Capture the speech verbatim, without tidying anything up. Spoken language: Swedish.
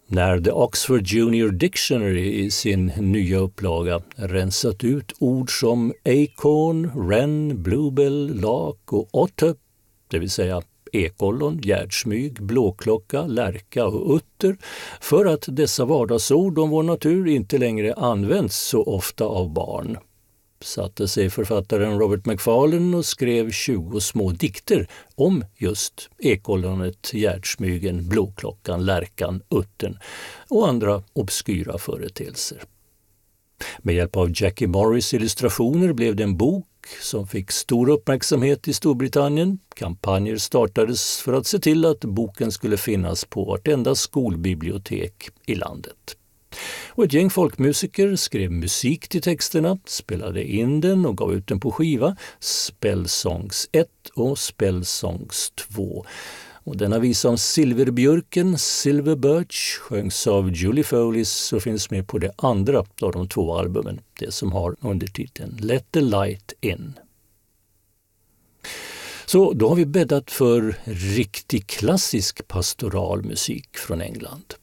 När The Oxford Junior Dictionary i sin nya upplaga rensat ut ord som acorn, wren, bluebell, lark och otter, det vill säga ekollon, gärdsmyg, blåklocka, lärka och utter, för att dessa vardagsord om vår natur inte längre används så ofta av barn, satte sig författaren Robert Macfarlane och skrev tjugo små dikter om just ekollonet, gärdsmygen, blåklockan, lärkan, uttern och andra obskyra företeelser. Med hjälp av Jackie Morris illustrationer blev det en bok som fick stor uppmärksamhet i Storbritannien. Kampanjer startades för att se till att boken skulle finnas på vartenda skolbibliotek i landet. Och ett gäng folkmusiker skrev musik till texterna, spelade in den och gav ut den på skiva, Spellsångs ett och Spellsångs två. Och denna visa om silverbjörken, Silver Birch, sjöngs av Julie Fowlis och finns med på det andra av de två albumen, det som har undertiteln Let the Light In. Så då har vi bäddat för riktig klassisk pastoralmusik från England.